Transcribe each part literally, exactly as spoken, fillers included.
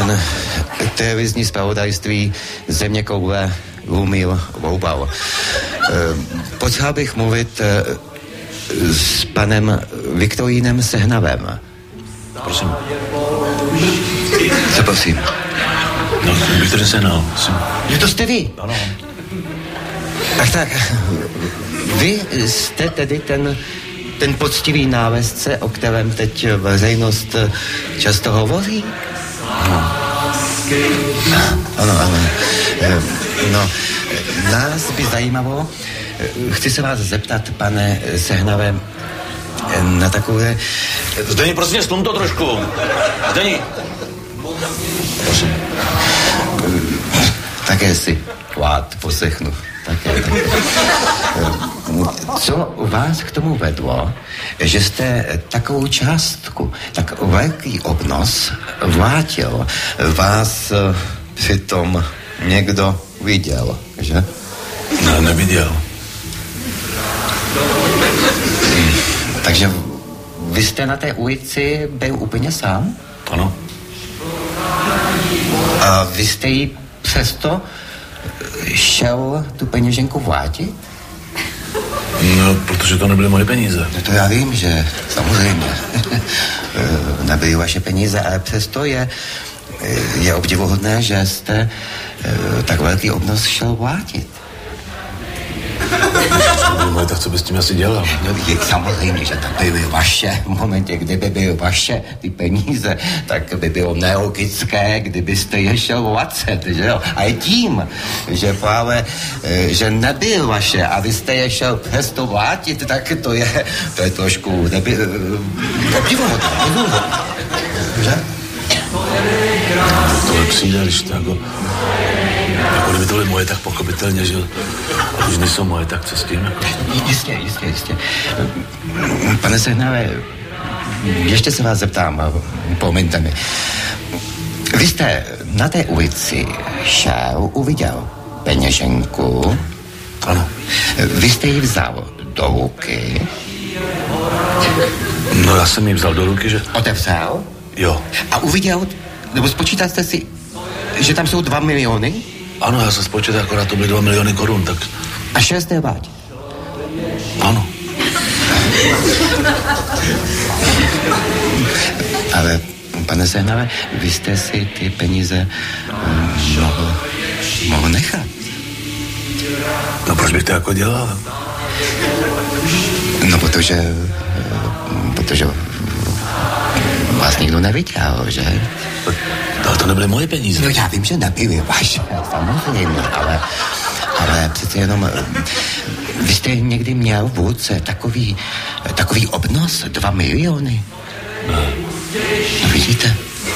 Pan televizní zpravodajství Zeměkoule Lumil Voubal. Potřeboval bych mluvit s panem Viktorínem Sehnavem. Prosím. Co prosím? No, Viktorín Sehnal. Je to jste vy? Ano. Ach tak, vy jste tedy ten, ten poctivý návěstce, o kterém teď veřejnost často hovoří? Ano. Ano, ano. No, nás by zajímalo, chci se vás zeptat, pane Sehnave, na takové... Zdeni, prosím, stlum to trošku. Zdeni. Prosím. Také si kvát poslechnu. Také, také. Co vás k tomu vedlo, že jste takovou částku, tak velký obnos vrátil? Vás přitom někdo viděl, že? Ne, neviděl. Hmm. Takže vy jste na té ulici byl úplně sám? Ano. A vy jste jí přesto šel tu peněženku vrátit? No, protože to nebyly moje peníze. No to já vím, že samozřejmě nebyly vaše peníze, ale přesto je, je obdivuhodné, že jste tak velký obnos šel vrátit. No, tak co bys s tím asi dělal? No, samozřejmě, že to byly vaše. V momentě, kdyby byly vaše ty peníze, tak by bylo nelogické, kdybyste je šel vracet, že jo? A je tím, že právě, že nebyly vaše a vy jste je šel přesto vrátit, tak to je, to je trošku neby, obdivuhodné, obdivuhodné. Že? To přijde, když to jako... Jako kdyby to byly moje, tak pochopitelně, že už nejsou moje, tak co s tím? Jako? Jistě, jistě, jistě. Pane Sehnave, ještě se vás zeptám, promiňte mi. Vy jste na té ulici šel, uviděl peněženku. Ano. Vy jste ji vzal do ruky. No, já jsem ji vzal do ruky, že... Otevřel? Jo. A uviděl, nebo spočítal jste si, že tam jsou dva miliony? Ano, já jsem spočítal, akorát to byly dva miliony korun, tak... A šel jste vrátit? Ano. Ale, pane Sehnave, vy jste si ty peníze um, mohl, mohl nechat. No, proč bych to jako dělal? No, protože... Protože vás nikdo neviděl, že? Ale to nebyly moje peníze. No, já vím, že nebyly vaše, samozřejmě, ale... Ale přece jenom... Vy jste někdy měl v ruce takový... Takový obnos, dva miliony? Ne. No, vidíte?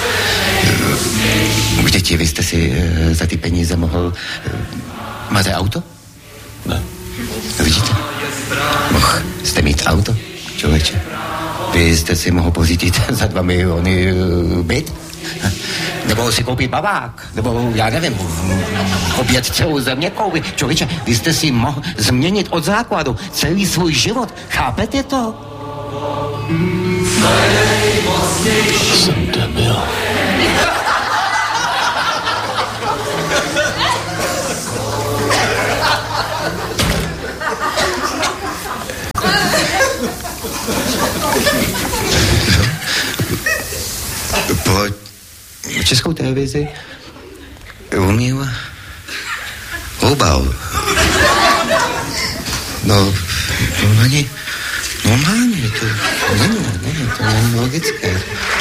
Už děti, vy jste si za ty peníze mohl... Máte auto? Ne. No, vidíte? Mohl jste mít auto, člověče? Vy jste si mohl pořídit za dva miliony byt? Nebo si koupit babák? Nebo, já nevím, obět celou Zeměkouli? Člověče, vy jste si mohl změnit od základu celý svůj život. Chápete to? Jsem debil. Pro Českou televizi Lumil Voubal. No, to není normálně, to není, není, to není logické.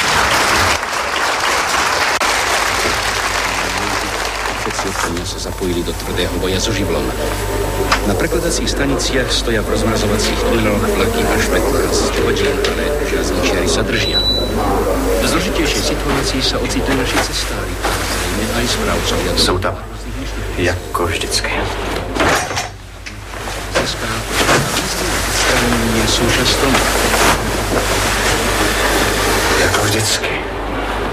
Všetci se zapojili do tvrdého boja so živlom. Na prekladacích stanicích stoja v rozmrazovacích tuneloch vlaky až pätnásť hodín, ale železničiari sa držia. V zložitější situaci se ocitli naši cestári, zřejmě aj správcovia. Jsou tam, jako vždycky. Získá představení jsou často Jako vždycky.